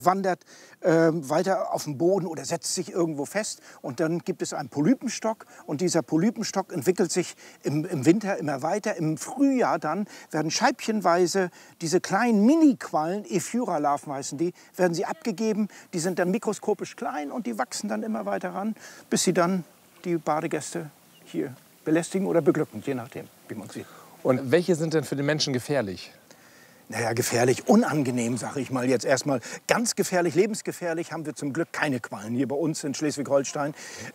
wandert weiter auf den Boden oder setzt sich irgendwo fest. Und dann gibt es einen Polypenstock. Und dieser Polypenstock entwickelt sich im Winter immer weiter. Im Frühjahr dann werden scheibchenweise diese kleinen Mini-Quallen, Ephyra-Larven heißen die, werden sie abgegeben. Die sind dann mikroskopisch klein und die wachsen dann immer weiter ran, bis sie dann die Badegäste hier belästigen oder beglücken, je nachdem, wie man sieht. Und welche sind denn für den Menschen gefährlich? Naja, gefährlich, unangenehm, sage ich mal jetzt erstmal. Ganz gefährlich, lebensgefährlich haben wir zum Glück keine Quallen hier bei uns in Schleswig-Holstein.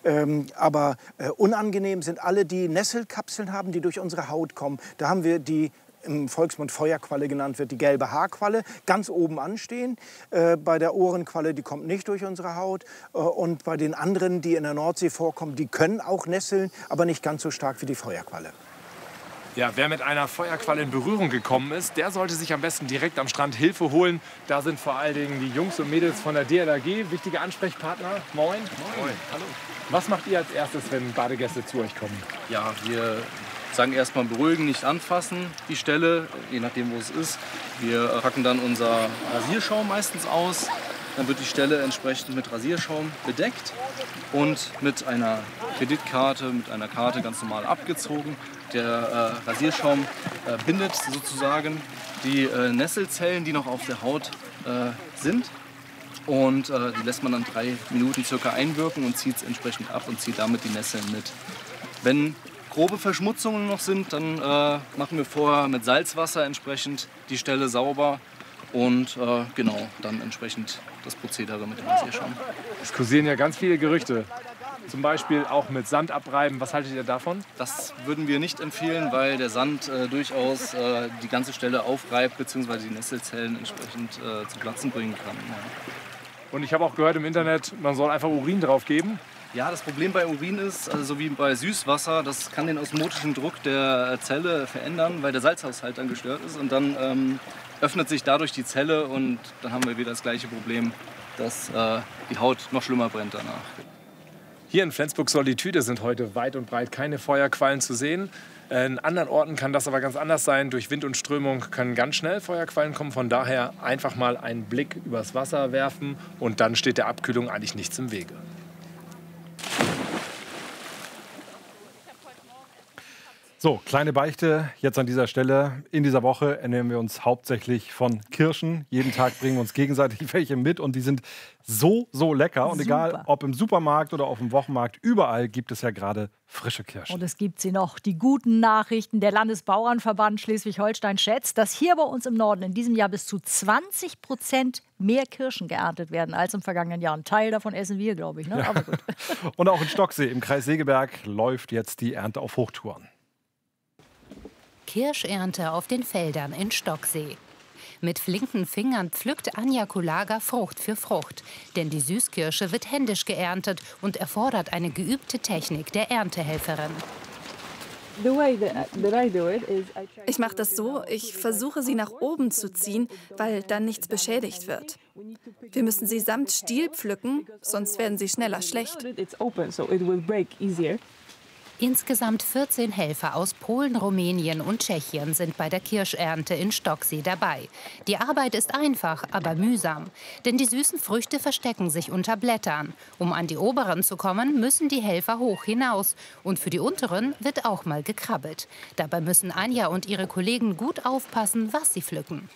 Aber unangenehm sind alle, die Nesselkapseln haben, die durch unsere Haut kommen. Da haben wir die im Volksmund Feuerqualle genannt wird, die gelbe Haarqualle, ganz oben anstehen. Bei der Ohrenqualle, die kommt nicht durch unsere Haut. Und bei den anderen, die in der Nordsee vorkommen, die können auch nesseln, aber nicht ganz so stark wie die Feuerqualle. Ja, wer mit einer Feuerqualle in Berührung gekommen ist, der sollte sich am besten direkt am Strand Hilfe holen. Da sind vor allen Dingen die Jungs und Mädels von der DLRG, wichtige Ansprechpartner. Moin. Moin. Hallo. Was macht ihr als erstes, wenn Badegäste zu euch kommen? Ja, wir sagen erstmal beruhigen, nicht anfassen, die Stelle, je nachdem, wo es ist. Wir packen dann unser Rasierschaum meistens aus. Dann wird die Stelle entsprechend mit Rasierschaum bedeckt und mit einer Kreditkarte, mit einer Karte ganz normal abgezogen. Der Rasierschaum bindet sozusagen die Nesselzellen, die noch auf der Haut sind. Und die lässt man dann 3 Minuten circa einwirken und zieht es entsprechend ab und zieht damit die Nesseln mit. Wenn grobe Verschmutzungen noch sind, dann machen wir vorher mit Salzwasser entsprechend die Stelle sauber. Und genau, dann entsprechend das Prozedere mit dem Rasierschaum. Es kursieren ja ganz viele Gerüchte. Zum Beispiel auch mit Sand abreiben. Was haltet ihr davon? Das würden wir nicht empfehlen, weil der Sand durchaus die ganze Stelle aufreibt bzw. die Nesselzellen entsprechend zu Platzen bringen kann. Ja. Und ich habe auch gehört im Internet, man soll einfach Urin drauf geben. Ja, das Problem bei Urin ist, also so wie bei Süßwasser, das kann den osmotischen Druck der Zelle verändern, weil der Salzhaushalt dann gestört ist. Und dann öffnet sich dadurch die Zelle und dann haben wir wieder das gleiche Problem, dass die Haut noch schlimmer brennt danach. Hier in Flensburg-Solitude sind heute weit und breit keine Feuerquallen zu sehen. In anderen Orten kann das aber ganz anders sein. Durch Wind und Strömung können ganz schnell Feuerquallen kommen. Von daher einfach mal einen Blick übers Wasser werfen und dann steht der Abkühlung eigentlich nichts im Wege. So, kleine Beichte jetzt an dieser Stelle. In dieser Woche ernähren wir uns hauptsächlich von Kirschen. Jeden Tag bringen wir uns gegenseitig welche mit und die sind so lecker. Und egal, ob im Supermarkt oder auf dem Wochenmarkt, überall gibt es ja gerade frische Kirschen. Und es gibt sie noch. Die guten Nachrichten. Der Landesbauernverband Schleswig-Holstein schätzt, dass hier bei uns im Norden in diesem Jahr bis zu 20% mehr Kirschen geerntet werden als im vergangenen Jahr. Ein Teil davon essen wir, glaube ich. Ne? Ja. Aber gut. Und auch in Stocksee im Kreis Segeberg läuft jetzt die Ernte auf Hochtouren. Kirschernte auf den Feldern in Stocksee. Mit flinken Fingern pflückt Anja Kulaga Frucht für Frucht. Denn die Süßkirsche wird händisch geerntet und erfordert eine geübte Technik der Erntehelferin. Ich mache das so, ich versuche sie nach oben zu ziehen, weil dann nichts beschädigt wird. Wir müssen sie samt Stiel pflücken, sonst werden sie schneller schlecht. Insgesamt 14 Helfer aus Polen, Rumänien und Tschechien sind bei der Kirschernte in Stocksee dabei. Die Arbeit ist einfach, aber mühsam. Denn die süßen Früchte verstecken sich unter Blättern. Um an die oberen zu kommen, müssen die Helfer hoch hinaus. Und für die unteren wird auch mal gekrabbelt. Dabei müssen Anja und ihre Kollegen gut aufpassen, was sie pflücken.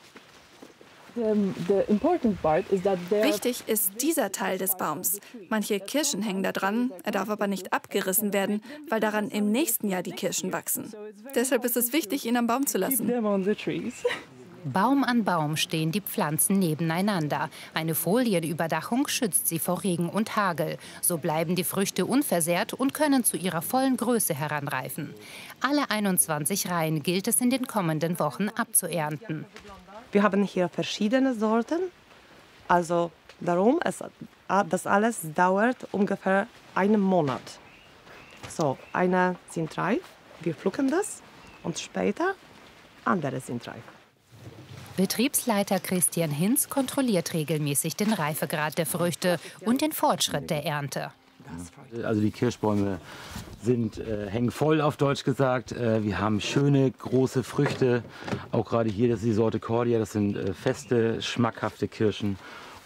Wichtig ist dieser Teil des Baums. Manche Kirschen hängen da dran, er darf aber nicht abgerissen werden, weil daran im nächsten Jahr die Kirschen wachsen. Deshalb ist es wichtig, ihn am Baum zu lassen. Baum an Baum stehen die Pflanzen nebeneinander. Eine Folienüberdachung schützt sie vor Regen und Hagel. So bleiben die Früchte unversehrt und können zu ihrer vollen Größe heranreifen. Alle 21 Reihen gilt es in den kommenden Wochen abzuernten. Wir haben hier verschiedene Sorten, also darum, das alles dauert ungefähr einen Monat. So, eine sind reif, wir pflücken das und später andere sind reif. Betriebsleiter Christian Hinz kontrolliert regelmäßig den Reifegrad der Früchte und den Fortschritt der Ernte. Also die Kirschbäume hängen voll, auf Deutsch gesagt. Wir haben schöne, große Früchte. Auch gerade hier, das ist die Sorte Cordia. Das sind feste, schmackhafte Kirschen.